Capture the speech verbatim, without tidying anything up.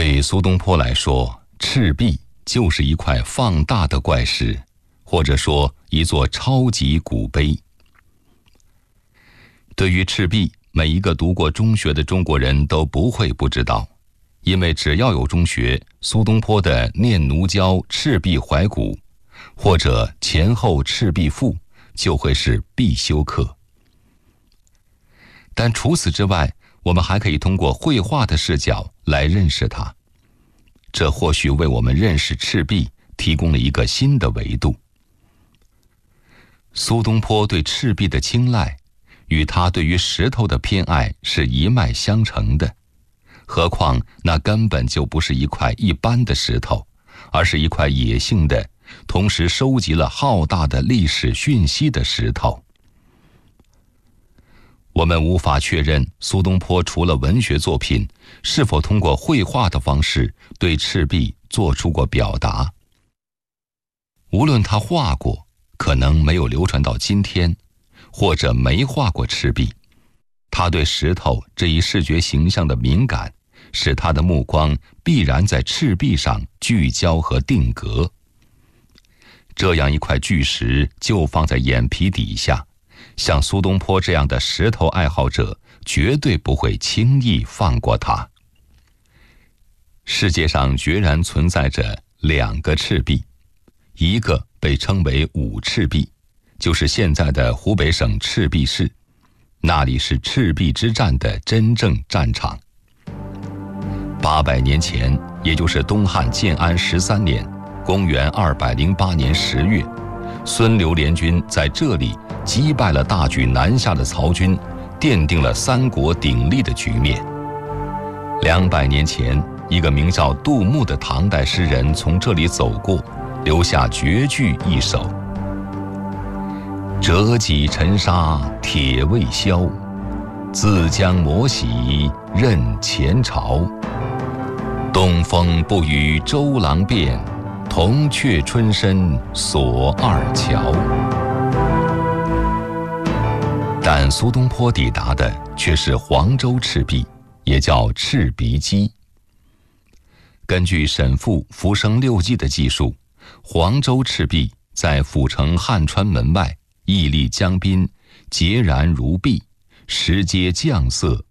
对苏东坡来说，赤壁就是一块放大的怪石，或者说一座超级古碑。对于赤壁，每一个读过中学的中国人都不会不知道，因为只要有中学，苏东坡的《念奴娇·赤壁怀古》或者《前后赤壁赋》就会是必修课。但除此之外，我们还可以通过绘画的视角来认识它，这或许为我们认识赤壁提供了一个新的维度。苏东坡对赤壁的青睐与他对于石头的偏爱是一脉相承的，何况那根本就不是一块一般的石头，而是一块野性的，同时收集了浩大的历史讯息的石头。我们无法确认苏东坡除了文学作品，是否通过绘画的方式对赤壁做出过表达。无论他画过，可能没有流传到今天，或者没画过赤壁，他对石头这一视觉形象的敏感，使他的目光必然在赤壁上聚焦和定格。这样一块巨石就放在眼皮底下，像苏东坡这样的石头爱好者绝对不会轻易放过它。世界上决然存在着两个赤壁，一个被称为五赤壁，就是现在的湖北省赤壁市，那里是赤壁之战的真正战场。八百年前，也就是东汉建安十三年，公元二百零八年十月，孙刘联军在这里击败了大举南下的曹军，奠定了三国鼎立的局面。两百年前，一个名叫杜牧的唐代诗人从这里走过，留下绝句一首：折戟沉沙铁未销，自将磨洗认前朝。东风不与周郎便，铜雀春深锁二乔。但苏东坡抵达的却是黄州赤壁，也叫赤鼻矶。根据沈复《浮生六记》的记述，黄州赤壁在府城汉川门外，屹立江滨，洁然如碧，石阶绛色，